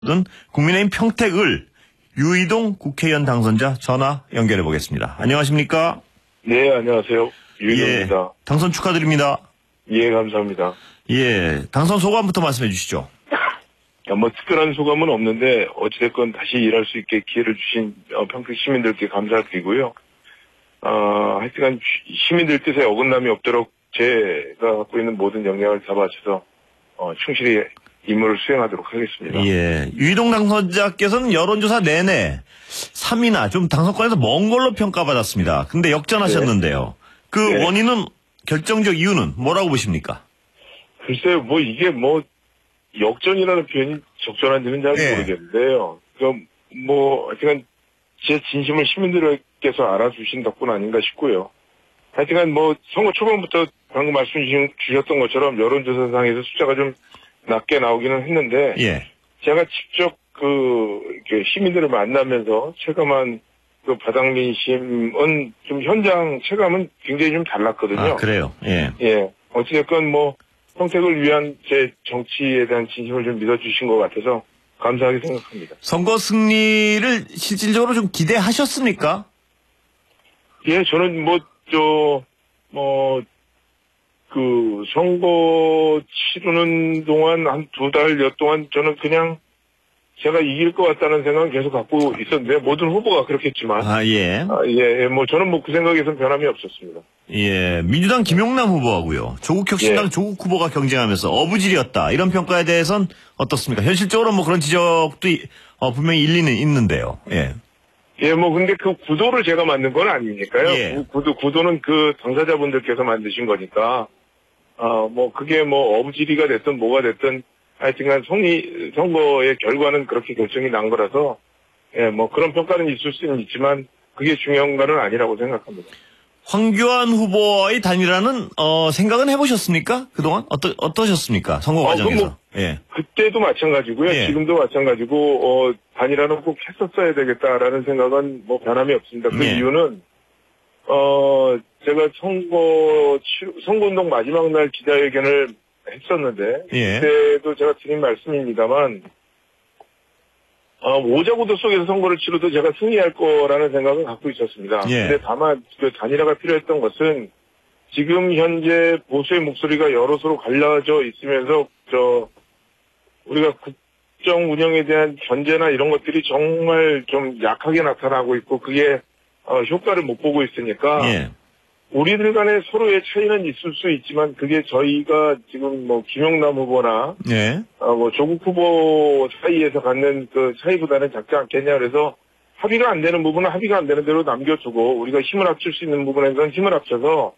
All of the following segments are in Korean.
국민의힘 평택을 유이동 국회의원 당선자 전화 연결해 보겠습니다. 안녕하십니까? 네, 안녕하세요. 유이동입니다. 예, 당선 축하드립니다. 예, 감사합니다. 예, 당선 소감부터 말씀해 주시죠. 뭐 특별한 소감은 없는데 어찌됐건 다시 일할 수 있게 기회를 주신 평택 시민들께 감사드리고요. 하여튼간 시민들 뜻에 어긋남이 없도록 제가 갖고 있는 모든 역량을 다 바쳐서 충실히 임무를 수행하도록 하겠습니다. 예, 유이동 당선자께서는 여론조사 내내 3위나 좀 당선권에서 먼 걸로 평가받았습니다. 근데 역전하셨는데요. 그 네. 원인은 결정적 이유는 뭐라고 보십니까? 글쎄요, 뭐 이게 뭐 역전이라는 표현이 적절한지는 잘 네. 모르겠는데요. 그럼 뭐 하여튼간 제 진심을 시민들께서 알아주신 덕분 아닌가 싶고요. 하여튼간 뭐 선거 초반부터 방금 말씀 주셨던 것처럼 여론조사상에서 숫자가 좀 낮게 나오기는 했는데, 예, 제가 직접 이렇게 시민들을 만나면서 체감한 그 바닥 민심은 좀 현장 체감은 굉장히 좀 달랐거든요. 아, 그래요. 예. 예. 어찌됐건 뭐 평택을 위한 제 정치에 대한 진심을 좀 믿어주신 것 같아서 감사하게 생각합니다. 선거 승리를 실질적으로 좀 기대하셨습니까? 예, 저는 선거 치르는 동안 한 2달여 동안 저는 그냥 제가 이길 것 같다는 생각을 계속 갖고 있었는데, 모든 후보가 그렇겠지만. 아, 예. 저는 그 생각에선 변함이 없었습니다. 예, 민주당 김용남 후보하고요. 조국혁 신당 예. 조국 후보가 경쟁하면서 어부질이었다. 이런 평가에 대해서는 어떻습니까? 현실적으로 뭐 그런 지적도 분명히 일리는 있는데요. 예. 예, 근데 그 구도를 제가 만든 건 아니니까요. 예. 구도는 그 당사자분들께서 만드신 거니까, 그게 어부지리가 됐든 뭐가 됐든, 하여튼간 선거의 결과는 그렇게 결정이 난 거라서, 예, 그런 평가는 있을 수는 있지만, 그게 중요한 거는 아니라고 생각합니다. 황교안 후보와의 단일화는, 생각은 해보셨습니까? 그동안? 어떠셨습니까? 선거 과정에서. 예. 그때도 마찬가지고요. 예. 지금도 마찬가지고, 단일화는 꼭 했었어야 되겠다라는 생각은 변함이 없습니다. 그 예. 이유는, 제가 선거운동 마지막 날 기자회견을 했었는데, 예. 그때도 제가 드린 말씀입니다만, 오자구도 속에서 선거를 치러도 제가 승리할 거라는 생각을 갖고 있었습니다. 예. 근데 다만 그 단일화가 필요했던 것은 지금 현재 보수의 목소리가 여럿으로 갈라져 있으면서 우리가 국정 운영에 대한 견제나 이런 것들이 정말 좀 약하게 나타나고 있고, 그게 효과를 못 보고 있으니까 예. 우리들 간에 서로의 차이는 있을 수 있지만, 그게 저희가 지금 김용남 후보나 예. 조국 후보 사이에서 갖는 그 차이보다는 작지 않겠냐. 그래서 합의가 안 되는 부분은 합의가 안 되는 대로 남겨두고, 우리가 힘을 합칠 수 있는 부분에서는 힘을 합쳐서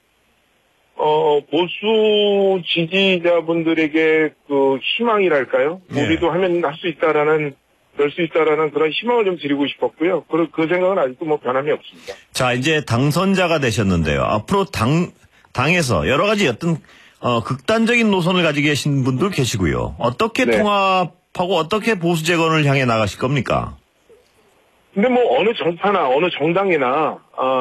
보수 지지자분들에게 그 희망이랄까요? 예. 우리도 하면 할 수 있다라는, 될 수 있다라는 그런 희망을 좀 드리고 싶었고요. 그 생각은 아직도 변함이 없습니다. 자, 이제 당선자가 되셨는데요. 앞으로 당에서 여러 가지 극단적인 노선을 가지고 계신 분들 계시고요. 어떻게 네. 통합하고 어떻게 보수 재건을 향해 나가실 겁니까? 근데 어느 정파나 어느 정당이나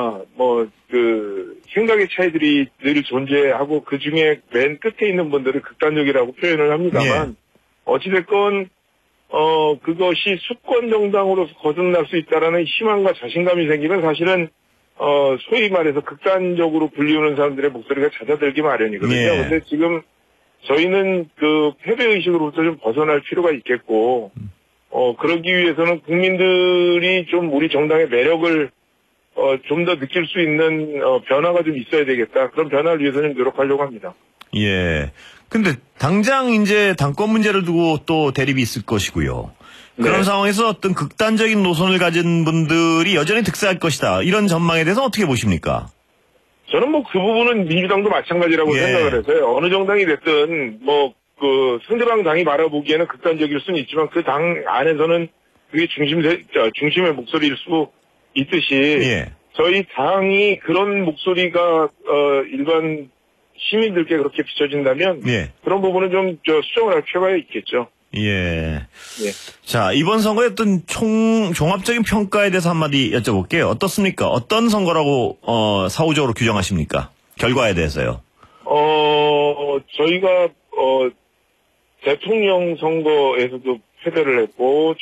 생각의 차이들이 늘 존재하고, 그 중에 맨 끝에 있는 분들을 극단적이라고 표현을 합니다만, 어찌됐건 그것이 수권 정당으로서 거듭날 수 있다라는 희망과 자신감이 생기면, 사실은 소위 말해서 극단적으로 불리우는 사람들의 목소리가 잦아들기 마련이거든요. 예. 근데 지금 저희는 그 패배의식으로부터 좀 벗어날 필요가 있겠고, 그러기 위해서는 국민들이 좀 우리 정당의 매력을 좀 더 느낄 수 있는 변화가 좀 있어야 되겠다. 그런 변화를 위해서는 노력하려고 합니다. 예. 근데 당장 이제 당권 문제를 두고 또 대립이 있을 것이고요. 그런 네. 상황에서 어떤 극단적인 노선을 가진 분들이 여전히 득세할 것이다. 이런 전망에 대해서 어떻게 보십니까? 저는 그 부분은 민주당도 마찬가지라고 예. 생각을 해서요. 어느 정당이 됐든 상대방 당이 바라보기에는 극단적일 수는 있지만, 그 당 안에서는 그게 중심의 목소리일 수 있듯이, 예. 저희 당이 그런 목소리가 일반 시민들께 그렇게 비춰진다면, 예. 그런 부분은 좀 수정을 할 필요가 있겠죠. 예. 예. 자, 이번 선거의 어떤 종합적인 평가에 대해서 한마디 여쭤볼게요. 어떻습니까? 어떤 선거라고, 사후적으로 규정하십니까? 결과에 대해서요. 저희가, 대통령 선거에서도 패배를 했고